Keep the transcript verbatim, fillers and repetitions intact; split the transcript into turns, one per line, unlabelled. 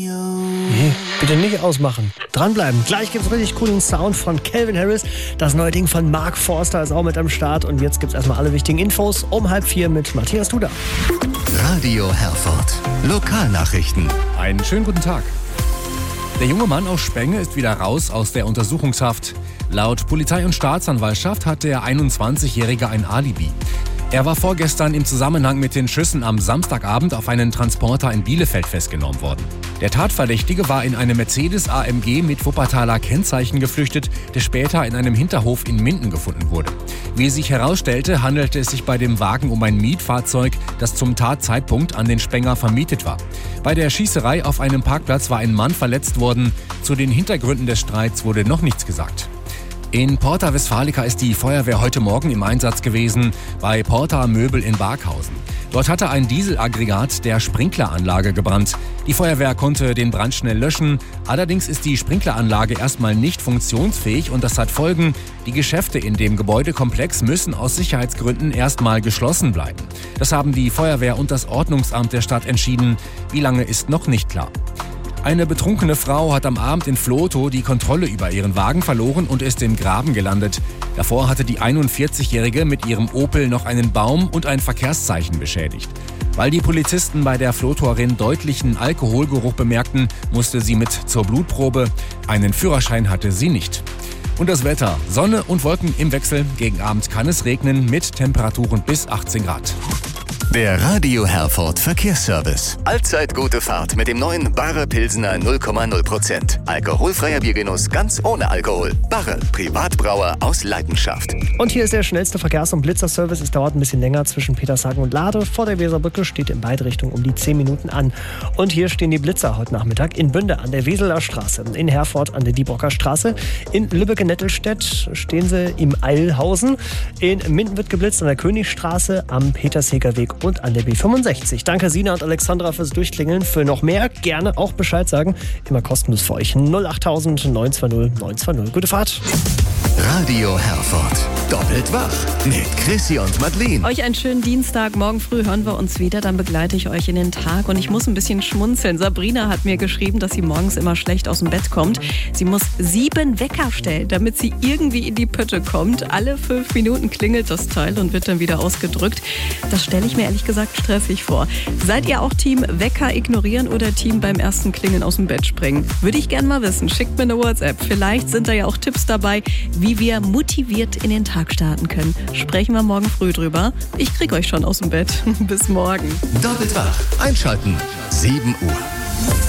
Nee, bitte nicht ausmachen. Dranbleiben. Gleich gibt's richtig coolen Sound von Calvin Harris. Das neue Ding von Mark Forster ist auch mit am Start. Und jetzt gibt's erstmal alle wichtigen Infos um halb vier mit Matthias Duda.
Radio Herford. Lokalnachrichten.
Einen schönen guten Tag. Der junge Mann aus Spenge ist wieder raus aus der Untersuchungshaft. Laut Polizei und Staatsanwaltschaft hat der einundzwanzigjährige ein Alibi. Er war vorgestern im Zusammenhang mit den Schüssen am Samstagabend auf einen Transporter in Bielefeld festgenommen worden. Der Tatverdächtige war in einem Mercedes A M G mit Wuppertaler Kennzeichen geflüchtet, der später in einem Hinterhof in Minden gefunden wurde. Wie sich herausstellte, handelte es sich bei dem Wagen um ein Mietfahrzeug, das zum Tatzeitpunkt an den Spenger vermietet war. Bei der Schießerei auf einem Parkplatz war ein Mann verletzt worden. Zu den Hintergründen des Streits wurde noch nichts gesagt. In Porta Westfalica ist die Feuerwehr heute Morgen im Einsatz gewesen, bei Porta Möbel in Barkhausen. Dort hatte ein Dieselaggregat der Sprinkleranlage gebrannt. Die Feuerwehr konnte den Brand schnell löschen. Allerdings ist die Sprinkleranlage erstmal nicht funktionsfähig und das hat Folgen. Die Geschäfte in dem Gebäudekomplex müssen aus Sicherheitsgründen erstmal geschlossen bleiben. Das haben die Feuerwehr und das Ordnungsamt der Stadt entschieden. Wie lange ist noch nicht klar. Eine betrunkene Frau hat am Abend in Vlotho die Kontrolle über ihren Wagen verloren und ist im Graben gelandet. Davor hatte die einundvierzigjährige mit ihrem Opel noch einen Baum und ein Verkehrszeichen beschädigt. Weil die Polizisten bei der Vlothoerin deutlichen Alkoholgeruch bemerkten, musste sie mit zur Blutprobe. Einen Führerschein hatte sie nicht. Und das Wetter: Sonne und Wolken im Wechsel. Gegen Abend kann es regnen mit Temperaturen bis achtzehn Grad.
Der Radio Herford Verkehrsservice. Allzeit gute Fahrt mit dem neuen Barre Pilsener null Komma null Prozent. Alkoholfreier Biergenuss ganz ohne Alkohol. Barre, Privatbrauer aus Leidenschaft.
Und hier ist der schnellste Verkehrs- und Blitzerservice. Es dauert ein bisschen länger zwischen Petershagen und Lade. Vor der Weserbrücke steht in beide Richtungen um die zehn Minuten an. Und hier stehen die Blitzer heute Nachmittag in Bünde an der Weseler Straße, in Herford an der Diebrocker Straße, in Lübbecke-Nettelstedt stehen sie im Eilhausen, in Minden wird geblitzt an der Königstraße, am Petersheger Weg und an der B fünfundsechzig. Danke Sina und Alexandra fürs Durchklingeln. Für noch mehr gerne auch Bescheid sagen. Immer kostenlos für euch. null achttausend neun zwei null neun zwei null. Gute Fahrt.
Radio Herford. Doppelt wach mit Chrissy und Madeleine.
Euch einen schönen Dienstag. Morgen früh hören wir uns wieder. Dann begleite ich euch in den Tag. Und ich muss ein bisschen schmunzeln. Sabrina hat mir geschrieben, dass sie morgens immer schlecht aus dem Bett kommt. Sie muss sieben Wecker stellen, damit sie irgendwie in die Pötte kommt. Alle fünf Minuten klingelt das Teil und wird dann wieder ausgedrückt. Das stelle ich mir ehrlich gesagt stressig vor. Seid ihr auch Team Wecker ignorieren oder Team beim ersten Klingeln aus dem Bett springen? Würde ich gerne mal wissen. Schickt mir eine WhatsApp. Vielleicht sind da ja auch Tipps dabei, wie wir motiviert in den Tag starten können. Sprechen wir morgen früh drüber. Ich krieg euch schon aus dem Bett. Bis morgen.
Doppelt wach. Einschalten. sieben Uhr.